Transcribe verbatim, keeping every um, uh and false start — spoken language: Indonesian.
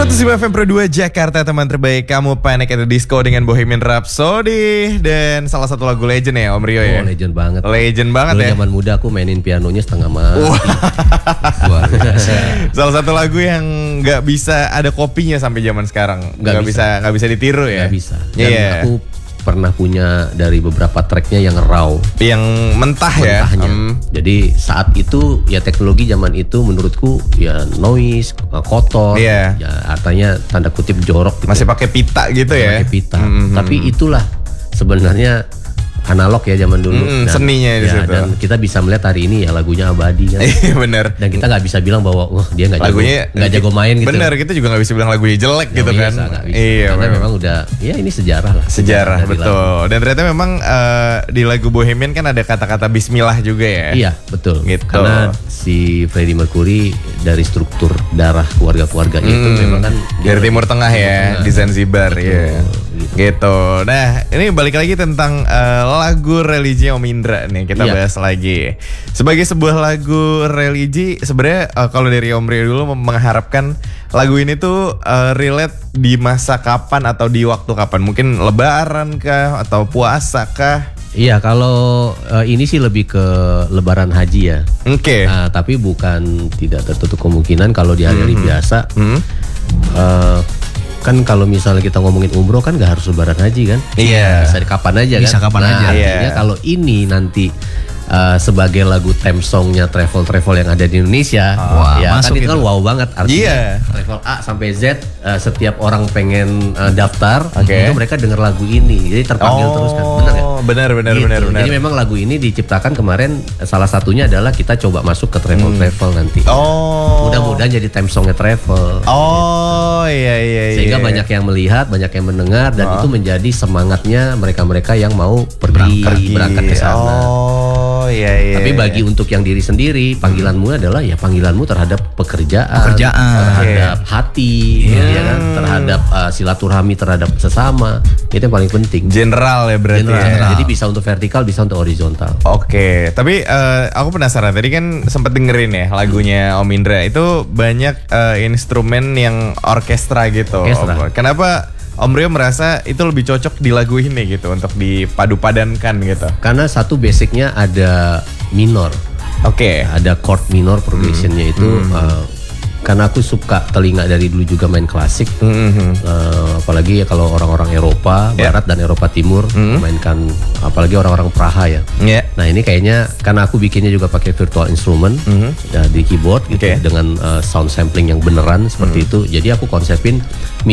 seratus lima F M Pro dua Jakarta, teman terbaik kamu, Panic at the Disco dengan Bohemian Rhapsody. Dan salah satu lagu legend ya Om Rio ya. Oh, legend banget. Legend banget Dulu ya. zaman muda aku mainin pianonya setengah mati. Luar biasa. Salah satu lagu yang nggak bisa ada kopinya sampai zaman sekarang. Nggak bisa, nggak bisa ditiru ya. Nggak bisa. Dan yeah. aku pernah punya dari beberapa tracknya yang raw, yang mentah mentahnya. ya. Um. Jadi saat itu ya teknologi zaman itu menurutku ya noise, kotor, yeah. ya artinya tanda kutip jorok. Gitu. Masih pakai pita gitu Masih ya. Pakai pita. Mm-hmm. Tapi itulah sebenarnya analog ya zaman dulu. Mm, dan, seninya di ya, situ. Dan kita bisa melihat hari ini ya lagunya abadi kan. Bener. Dan kita nggak bisa bilang bahwa wah dia nggak jago, nggak jago main gitu. Bener, kita juga nggak bisa bilang lagunya jelek ya, gitu bisa, kan. Bisa. Iya, karena memang. memang udah ya ini sejarah lah. Sejarah, sejarah betul. Dan ternyata memang uh, di lagu Bohemian kan ada kata-kata Bismillah juga ya. Iya betul. Gitu. Karena si Freddie Mercury dari struktur darah keluarga-keluarganya hmm, itu memang kan dari Timur Tengah ya, Tengah. Di Zanzibar ya. Gitu. gitu. Nah ini balik lagi tentang uh, lagu religi Om Indra nih, kita iya. bahas lagi. Sebagai sebuah lagu religi, sebenarnya uh, kalau dari Om Rio dulu mengharapkan lagu ini tuh uh, relate di masa kapan atau di waktu kapan? Mungkin Lebaran kah atau puasa kah? Iya, kalau uh, ini sih lebih ke Lebaran Haji ya. Oke. Okay. Uh, tapi bukan tidak tertutup kemungkinan kalau di hari-hari mm-hmm. biasa. Mm-hmm. Uh, kan kalau misalnya kita ngomongin umroh kan nggak harus Lebaran Haji kan? Iya. Bisa kapan aja kan? Bisa kapan nah, aja. Artinya yeah. kalau ini nanti uh, sebagai lagu theme songnya travel-travel yang ada di Indonesia, oh, ya kan itu gitu. kan wow banget. Artinya yeah. travel A sampai Z, uh, setiap orang pengen uh, daftar, okay. itu mereka denger lagu ini, jadi terpanggil oh, terus kan, benar nggak? Benar, benar, gitu. benar, benar. Jadi memang lagu ini diciptakan kemarin, salah satunya adalah kita coba masuk ke travel-travel hmm. nanti. Oh. Mudah-mudahan jadi theme songnya travel. Oh iya iya. Sehingga iya. banyak yang melihat, banyak yang mendengar, dan oh. itu menjadi semangatnya mereka-mereka yang mau pergi berangkat, berangkat ke sana. Oh iya iya. Tapi bagi untuk yang diri sendiri, panggilanmu hmm. adalah ya panggilanmu terhadap pekerjaan, pekerjaan. terhadap okay. hati, yeah. ya kan, terhadap uh, silaturahmi terhadap sesama. Itu yang paling penting. General ya berarti. General. Ya. Jadi bisa untuk vertikal, bisa untuk horizontal. Oke, okay. Tapi uh, aku penasaran. Tadi kan sempat dengerin ya lagunya Om Indra. Itu banyak uh, instrumen yang orkestra gitu. Orkestra. Kenapa Om Rio merasa itu lebih cocok di lagu ini gitu untuk dipadu-padankan gitu? Karena satu basicnya ada minor. Oke. Okay. Ada chord minor progressionnya hmm. itu. Hmm. Uh, Karena aku suka telinga dari dulu juga main klasik, mm-hmm. uh, apalagi ya kalau orang-orang Eropa yeah. Barat dan Eropa Timur mm-hmm. mainkan, apalagi orang-orang Praha ya. Yeah. Nah ini kayaknya karena aku bikinnya juga pakai virtual instrument mm-hmm. ya, di keyboard gitu okay. dengan uh, sound sampling yang beneran seperti mm-hmm. itu. Jadi aku konsepin